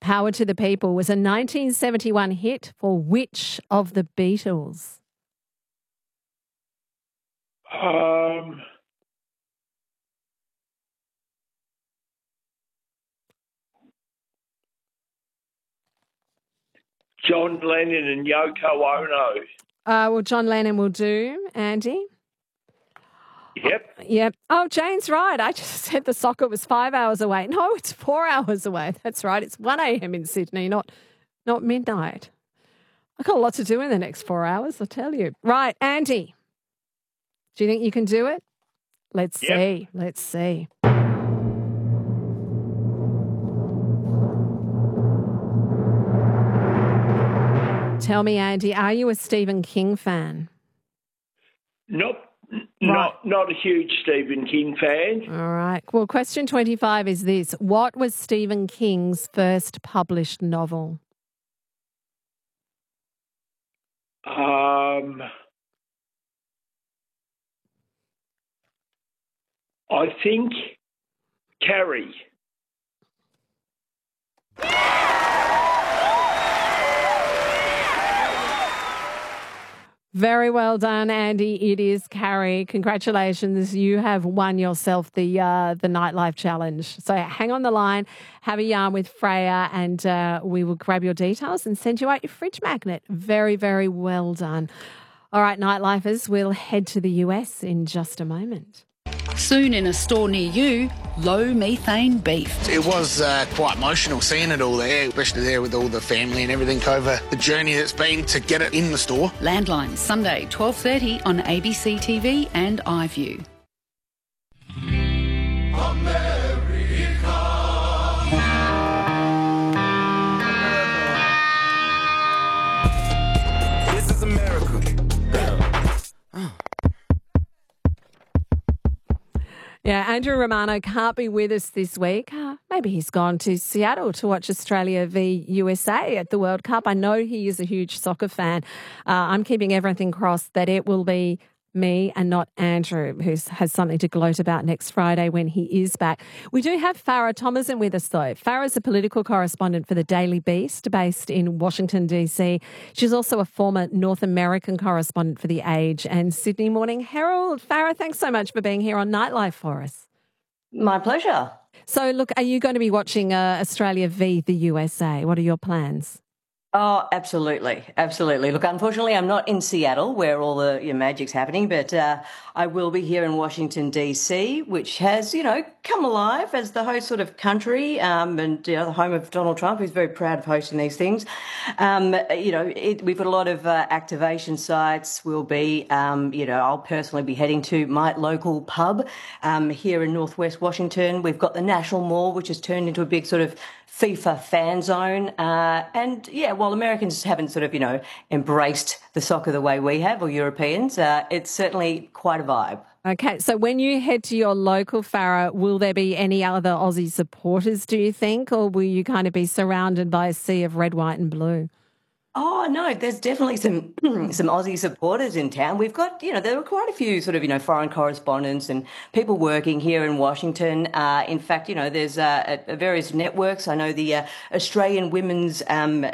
Power to the People was a 1971 hit for which of the Beatles? John Lennon and Yoko Ono. Well, John Lennon will do, Andy. Yep. Oh, Jane's right. I just said the soccer was 5 hours away. No, it's 4 hours away. That's right. It's 1 a.m. in Sydney, not midnight. I've got a lot to do in the next 4 hours, I tell you. Right, Andy, do you think you can do it? Let's see. Let's see. Tell me, Andy, are you a Stephen King fan? Nope. Not a huge Stephen King fan. All right. Well, question 25 is this. What was Stephen King's first published novel? I think Carrie. Very well done, Andy. It is Carrie. Congratulations. You have won yourself the Nightlife Challenge. So hang on the line, have a yarn with Freya, and we will grab your details and send you out your fridge magnet. Very, very well done. All right, Nightlifers, we'll head to the US in just a moment. Soon in a store near you, low methane beef. It was quite emotional seeing it all there, especially there with all the family and everything over the journey that's been to get it in the store. Landline, Sunday, 12:30 on ABC TV and iView. This is America. Yeah, Andrew Romano can't be with us this week. Maybe he's gone to Seattle to watch Australia v USA at the World Cup. I know he is a huge soccer fan. I'm keeping everything crossed that it will be me and not Andrew, who has something to gloat about next Friday when he is back. We do have Farah Thomason with us, though. Farah's a political correspondent for the Daily Beast, based in Washington, D.C. She's also a former North American correspondent for The Age and Sydney Morning Herald. Farah, thanks so much for being here on Nightlife for us. My pleasure. So, look, are you going to be watching Australia v the USA? What are your plans? Oh, absolutely. Absolutely. Look, unfortunately, I'm not in Seattle where all the magic's happening, but I will be here in Washington, D.C., which has, come alive as the host sort of country and, the home of Donald Trump, who's very proud of hosting these things. We've got a lot of activation sites. We'll be, I'll personally be heading to my local pub here in Northwest Washington. We've got the National Mall, which has turned into a big sort of FIFA fan zone. While Americans haven't sort of, embraced the soccer the way we have, or Europeans, it's certainly quite a vibe. Okay, so when you head to your local, Farah, will there be any other Aussie supporters, do you think, or will you kind of be surrounded by a sea of red, white and blue? Oh, no, there's definitely some Aussie supporters in town. We've got, there are quite a few sort of, foreign correspondents and people working here in Washington. In fact, there's various networks. I know the Australian Women of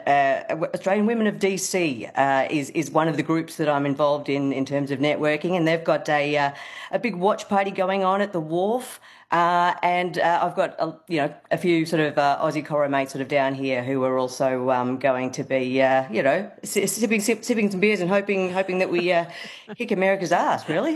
DC is one of the groups that I'm involved in terms of networking, and they've got a big watch party going on at the Wharf. And I've got, a few sort of Aussie corro mates sort of down here who are also going to be, sipping some beers and hoping that we kick America's ass, really.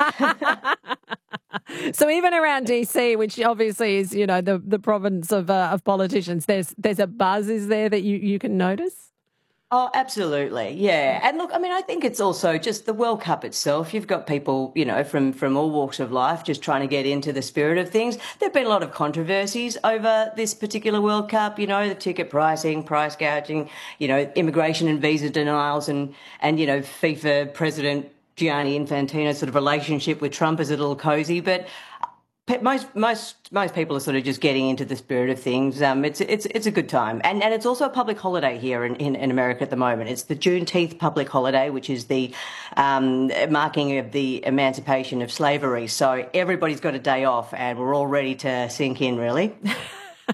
So even around DC, which obviously is, the province of politicians, there's a buzz, is there, that you can notice? Oh, absolutely. Yeah. And look, I think it's also just the World Cup itself. You've got people, from all walks of life just trying to get into the spirit of things. There have been a lot of controversies over this particular World Cup, the ticket pricing, price gouging, immigration and visa denials and FIFA President Gianni Infantino's sort of relationship with Trump is a little cozy, but most people are sort of just getting into the spirit of things. It's a good time, and it's also a public holiday here in America at the moment. It's the Juneteenth public holiday, which is the marking of the emancipation of slavery. So everybody's got a day off, and we're all ready to sink in, really.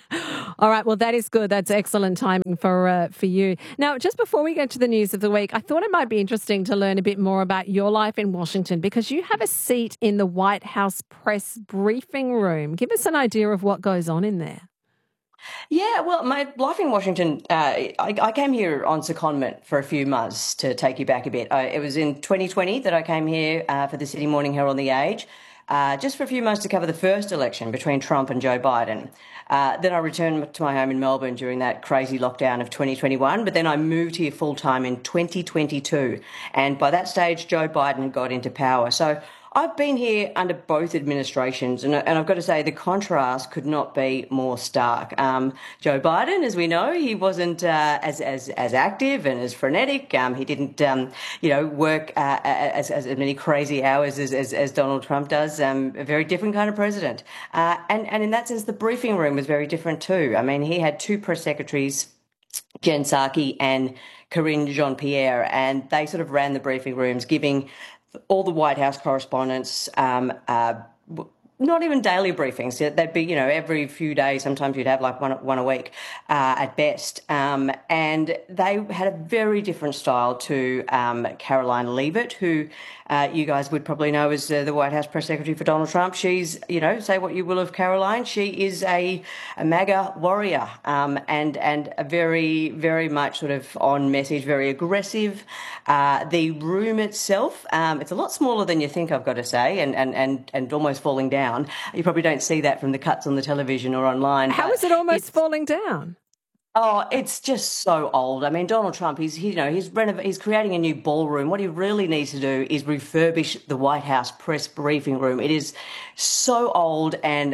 All right. Well, that is good. That's excellent timing for you. Now, just before we get to the news of the week, I thought it might be interesting to learn a bit more about your life in Washington because you have a seat in the White House press briefing room. Give us an idea of what goes on in there. Yeah, well, my life in Washington, I came here on secondment for a few months to take you back a bit. It was in 2020 that I came here for the Sydney Morning Herald and The Age, just for a few months to cover the first election between Trump and Joe Biden. Then I returned to my home in Melbourne during that crazy lockdown of 2021, but then I moved here full-time in 2022. And by that stage, Joe Biden got into power. So I've been here under both administrations, and I've got to say the contrast could not be more stark. Joe Biden, as we know, he wasn't as active and as frenetic. He didn't, work as many crazy hours as Donald Trump does. A very different kind of president, and in that sense, the briefing room was very different too. I mean, he had two press secretaries, Jen Psaki and Karine Jean-Pierre, and they sort of ran the briefing rooms, giving all the White House correspondents, not even daily briefings. They'd be, every few days. Sometimes you'd have like one a week at best. And they had a very different style to Caroline Leavitt, who you guys would probably know as the White House press secretary for Donald Trump. She's, say what you will of Caroline, she is a MAGA warrior and a very, very much sort of on message, very aggressive. The room itself, it's a lot smaller than you think, I've got to say, and almost falling down. You probably don't see that from the cuts on the television or online. How is it almost falling down? Oh, it's just so old. I mean, Donald Trump, he's creating a new ballroom. What he really needs to do is refurbish the White House press briefing room. It is so old and,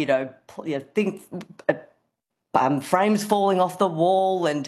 frames falling off the wall and,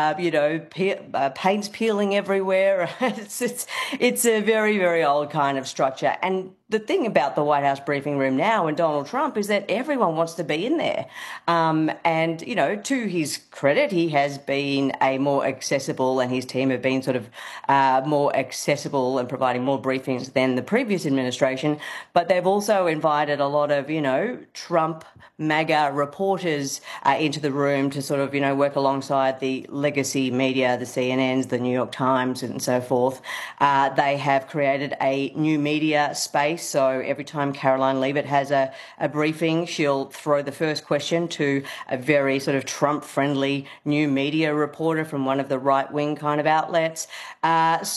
paint's peeling everywhere. It's a very, very old kind of structure. And the thing about the White House briefing room now and Donald Trump is that everyone wants to be in there. And, to his credit, he has been a more accessible, and his team have been sort of more accessible and providing more briefings than the previous administration. But they've also invited a lot of, Trump MAGA reporters into the room to sort of, work alongside the legacy media, the CNNs, the New York Times and so forth. They have created a new media space. So every time Caroline Leavitt has a briefing, she'll throw the first question to a very sort of Trump-friendly new media reporter from one of the right-wing kind of outlets. It's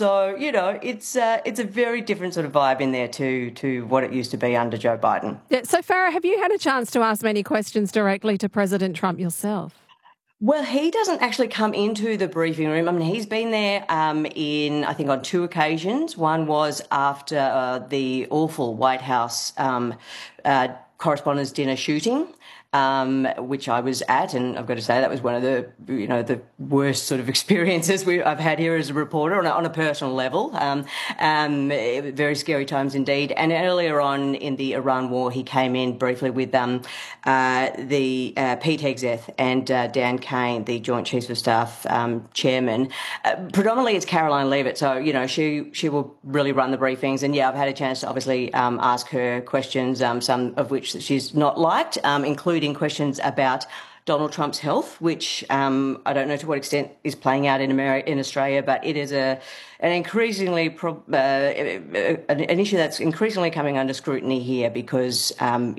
a very different sort of vibe in there to what it used to be under Joe Biden. Yeah, so, Farah, have you had a chance to ask many questions directly to President Trump yourself? Well, he doesn't actually come into the briefing room. I mean, he's been there I think, on two occasions. One was after the awful White House Correspondents' Dinner shooting, which I was at, and I've got to say that was one of the worst sort of experiences I've had here as a reporter on a personal level. Very scary times indeed. And earlier on in the Iran war, he came in briefly with the Pete Hegseth and Dan Kane, the Joint Chiefs of Staff chairman. Predominantly, it's Caroline Leavitt, so she will really run the briefings. And yeah, I've had a chance to obviously ask her questions, some of which she's not liked, including questions about Donald Trump's health, which I don't know to what extent is playing out in Australia, but it is an increasingly an issue that's increasingly coming under scrutiny here because,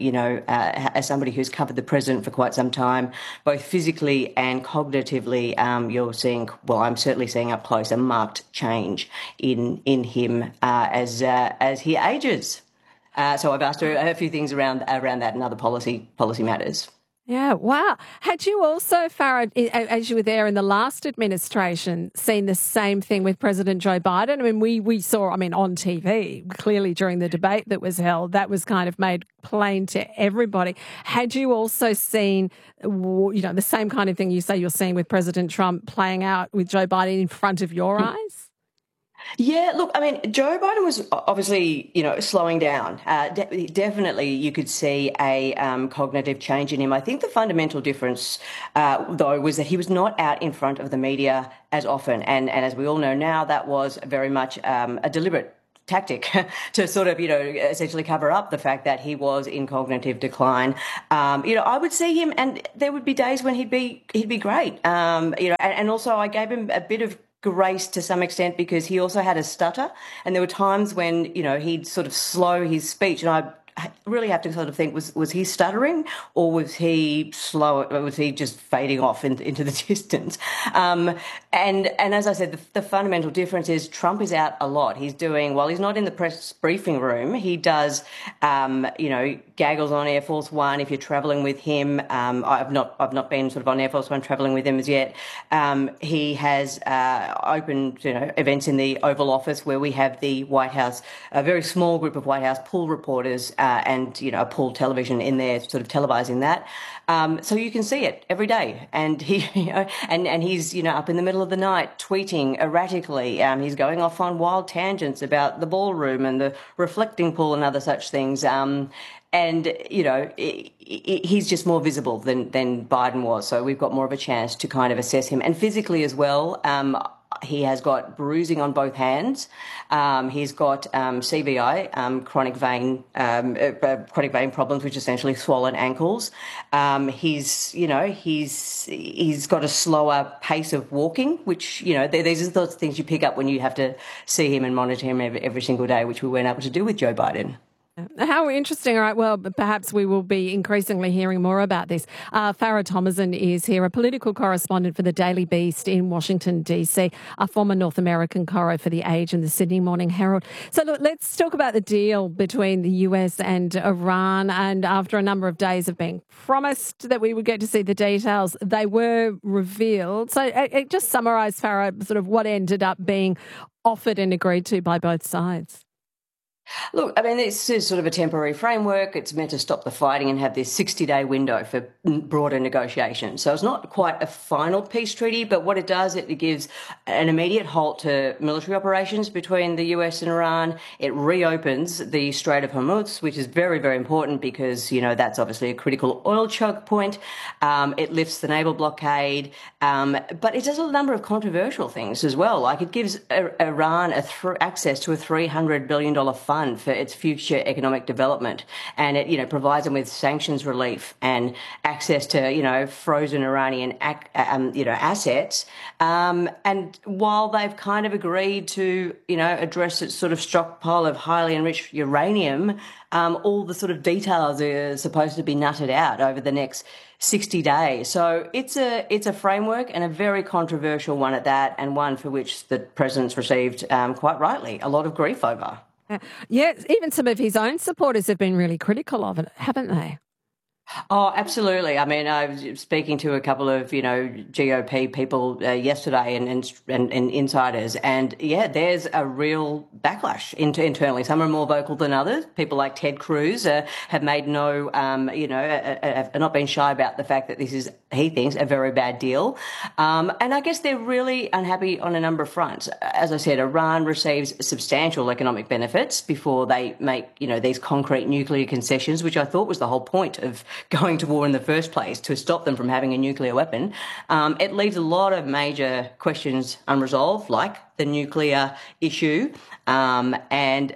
as somebody who's covered the president for quite some time, both physically and cognitively, I'm certainly seeing up close a marked change in him as he ages. So I've asked her a few things around that and other policy matters. Yeah, wow. Had you also, Farah, as you were there in the last administration, seen the same thing with President Joe Biden? I mean, we saw, on TV, clearly during the debate that was held, that was kind of made plain to everybody. Had you also seen, the same kind of thing you say you're seeing with President Trump playing out with Joe Biden in front of your eyes? Yeah, look, Joe Biden was obviously, slowing down. Definitely you could see a cognitive change in him. I think the fundamental difference, though, was that he was not out in front of the media as often. And as we all know now, that was very much a deliberate tactic to sort of, essentially cover up the fact that he was in cognitive decline. I would see him, and there would be days when he'd be great. And also I gave him a bit of grace to some extent because he also had a stutter, and there were times when, he'd sort of slow his speech, and I really have to sort of think, was he stuttering, or was he slow, or was he just fading off into the distance? And as I said, the fundamental difference is Trump is out a lot. He's doing, while he's not in the press briefing room, he does, gaggles on Air Force One. If you're travelling with him, I've not been sort of on Air Force One travelling with him as yet. He has opened, events in the Oval Office where we have the White House, a very small group of White House pool reporters, and a pool television in there, sort of televising that. So you can see it every day. And he, and he's, up in the middle of the night tweeting erratically. He's going off on wild tangents about the ballroom and the reflecting pool and other such things. He's just more visible than Biden was. So we've got more of a chance to kind of assess him. And physically as well, he has got bruising on both hands. He's got CVI, chronic vein problems, which essentially swollen ankles. He's got a slower pace of walking, which, these are the sorts of things you pick up when you have to see him and monitor him every single day, which we weren't able to do with Joe Biden. How interesting. All right, well, perhaps we will be increasingly hearing more about this. Farah Thomason is here, a political correspondent for the Daily Beast in Washington, D.C., a former North American corro for The Age and the Sydney Morning Herald. So look, let's talk about the deal between the US and Iran. And after a number of days of being promised that we would get to see the details, they were revealed. So just summarise, Farah, sort of what ended up being offered and agreed to by both sides. Look, I mean, this is sort of a temporary framework. It's meant to stop the fighting and have this 60-day window for broader negotiations. So it's not quite a final peace treaty, but what it does, it gives an immediate halt to military operations between the US and Iran. It reopens the Strait of Hormuz, which is very, very important because, that's obviously a critical oil choke point. It lifts the naval blockade, but it does a number of controversial things as well. Like it gives Iran access to a $300 billion fund for its future economic development, and it provides them with sanctions relief and access to frozen Iranian assets. And while they've kind of agreed to address its sort of stockpile of highly enriched uranium, all the sort of details are supposed to be nutted out over the next 60 days. So it's a framework, and a very controversial one at that, and one for which the president's received, quite rightly, a lot of grief over. Yeah, even some of his own supporters have been really critical of it, haven't they? Oh, absolutely. I mean, I was speaking to a couple of, GOP people yesterday and insiders, and yeah, there's a real backlash internally. Some are more vocal than others. People like Ted Cruz have made have not been shy about the fact that this is, he thinks, a very bad deal. And I guess they're really unhappy on a number of fronts. As I said, Iran receives substantial economic benefits before they make, these concrete nuclear concessions, which I thought was the whole point of going to war in the first place, to stop them from having a nuclear weapon. It leaves a lot of major questions unresolved, like the nuclear issue, and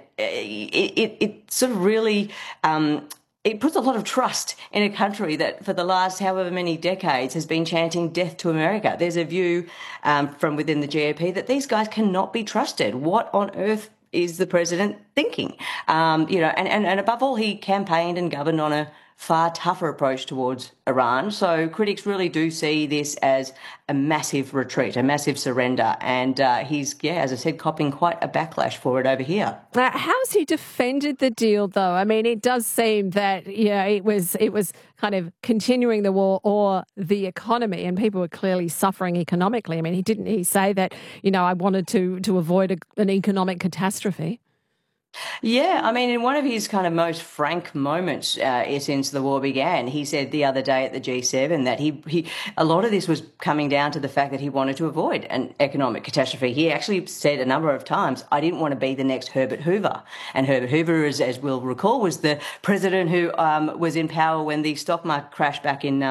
it sort of really it puts a lot of trust in a country that for the last however many decades has been chanting death to America. There's a view from within the GOP that these guys cannot be trusted. What on earth is the president thinking? And above all, he campaigned and governed on a far tougher approach towards Iran. So critics really do see this as a massive retreat, a massive surrender. And he's, as I said, copping quite a backlash for it over here. How's he defended the deal, though? I mean, it does seem that, it was kind of continuing the war or the economy, and people were clearly suffering economically. I mean, he say that, I wanted to avoid an economic catastrophe? Yeah, I mean, in one of his kind of most frank moments since the war began, he said the other day at the G7 that he a lot of this was coming down to the fact that he wanted to avoid an economic catastrophe. He actually said a number of times, "I didn't want to be the next Herbert Hoover." And Herbert Hoover, as we'll recall, was the president who was in power when the stock market crashed back in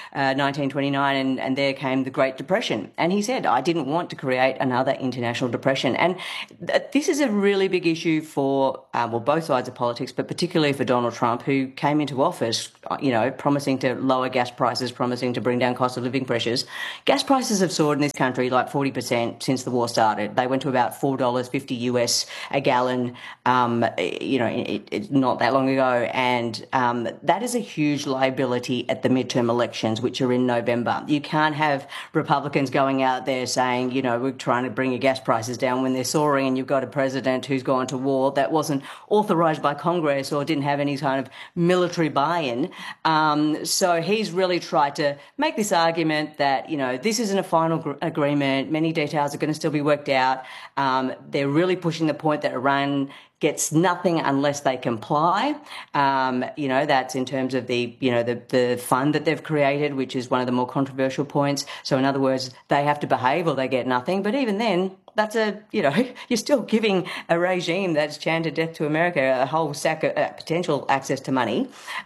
1929, and there came the Great Depression. And he said, "I didn't want to create another international depression." And this is a really big issue for both sides of politics, but particularly for Donald Trump, who came into office, promising to lower gas prices, promising to bring down cost of living pressures. Gas prices have soared in this country like 40% since the war started. They went to about $4.50 US a gallon, not that long ago. And that is a huge liability at the midterm elections, which are in November. You can't have Republicans going out there saying, we're trying to bring your gas prices down when they're soaring, and you've got a president who's gone to war that wasn't authorised by Congress or didn't have any kind of military buy-in. So he's really tried to make this argument that, this isn't a final agreement. Many details are going to still be worked out. They're really pushing the point that Iran gets nothing unless they comply. That's in terms of the fund that they've created, which is one of the more controversial points. So in other words, they have to behave or they get nothing. But even then, that's you're still giving a regime that's chanted death to America a whole sack of potential access to money.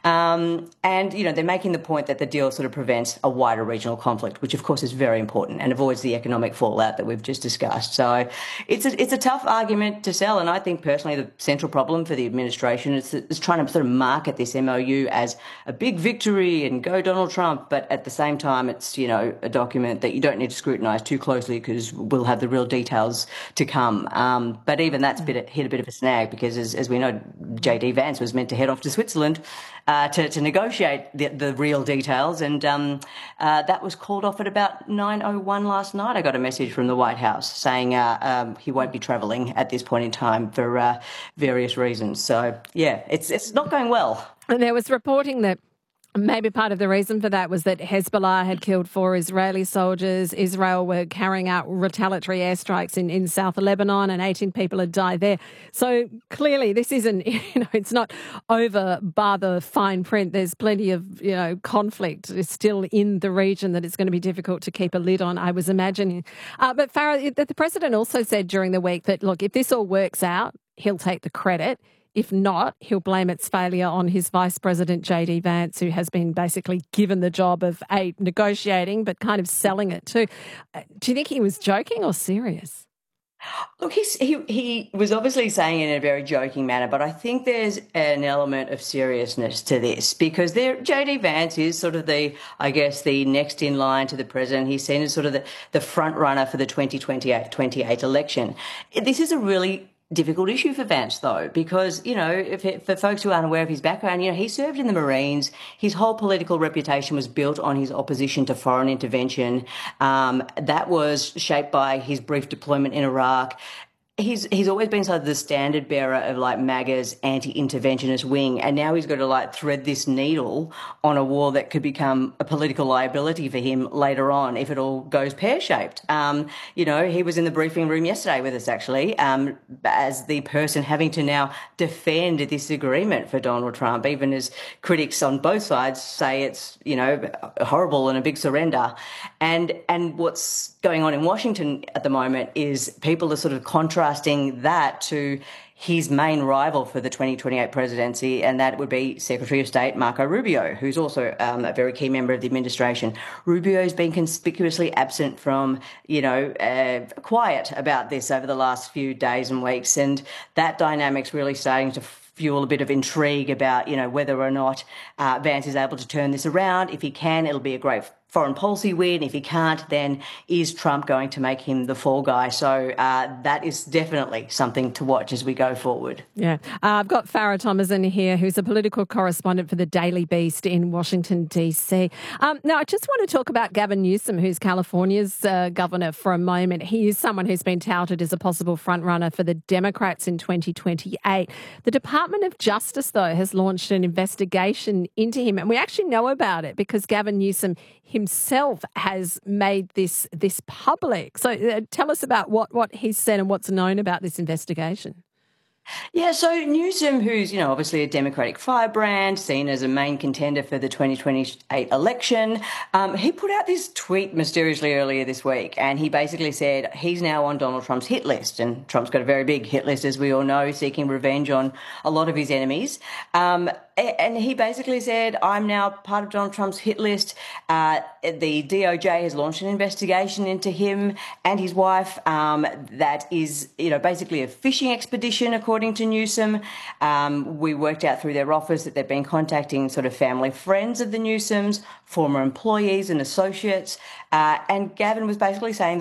They're making the point that the deal sort of prevents a wider regional conflict, which of course is very important and avoids the economic fallout that we've just discussed. So it's a tough argument to sell. And I think personally the central problem for the administration is trying to sort of market this MOU as a big victory and go Donald Trump. But at the same time, it's, a document that you don't need to scrutinise too closely because we'll have the real details to come. But even that's hit a bit of a snag because, as we know, J.D. Vance was meant to head off to Switzerland to negotiate the real details, and that was called off at about 9:01 last night. I got a message from the White House saying he won't be travelling at this point in time for various reasons. So, yeah, it's not going well. And there was reporting that maybe part of the reason for that was that Hezbollah had killed 4 Israeli soldiers. Israel were carrying out retaliatory airstrikes in South Lebanon, and 18 people had died there. So clearly this isn't, it's not over bar the fine print. There's plenty of, conflict still in the region that it's going to be difficult to keep a lid on, I was imagining. But Farah, the president also said during the week that, look, if this all works out, he'll take the credit. If not, he'll blame its failure on his Vice President, J.D. Vance, who has been basically given the job of negotiating, but kind of selling it too. Do you think he was joking or serious? Look, he was obviously saying it in a very joking manner, but I think there's an element of seriousness to this because J.D. Vance is sort of the next in line to the president. He's seen as sort of the front runner for the 2028 election. This is a really difficult issue for Vance, though, because, for folks who aren't aware of his background, he served in the Marines. His whole political reputation was built on his opposition to foreign intervention. That was shaped by his brief deployment in Iraq. He's always been sort of the standard bearer of MAGA's anti-interventionist wing, and now he's got to thread this needle on a war that could become a political liability for him later on if it all goes pear-shaped. He was in the briefing room yesterday with us actually, as the person having to now defend this agreement for Donald Trump, even as critics on both sides say it's horrible and a big surrender. And what's going on in Washington at the moment is people are sort of contrasting that to his main rival for the 2028 presidency, and that would be Secretary of State Marco Rubio, who's also a very key member of the administration. Rubio's been conspicuously absent from, quiet about this over the last few days and weeks, and that dynamic's really starting to fuel a bit of intrigue about, whether or not Vance is able to turn this around. If he can, it'll be a great foreign policy win. If he can't, then is Trump going to make him the fall guy? So that is definitely something to watch as we go forward. Yeah. I've got Farah Thomason here, who's a political correspondent for the Daily Beast in Washington, D.C. Now, I just want to talk about Gavin Newsom, who's California's governor, for a moment. He is someone who's been touted as a possible frontrunner for the Democrats in 2028. The Department of Justice, though, has launched an investigation into him, and we actually know about it because Gavin Newsom himself has made this public. So tell us about what he's said and what's known about this investigation. Yeah, so Newsom, who's, obviously a Democratic firebrand, seen as a main contender for the 2028 election, he put out this tweet mysteriously earlier this week, and he basically said he's now on Donald Trump's hit list, and Trump's got a very big hit list, as we all know, seeking revenge on a lot of his enemies. And he basically said, I'm now part of Donald Trump's hit list. The DOJ has launched an investigation into him and his wife that is, basically a fishing expedition, according to Newsom. We worked out through their office that they've been contacting sort of family friends of the Newsoms, former employees and associates. And Gavin was basically saying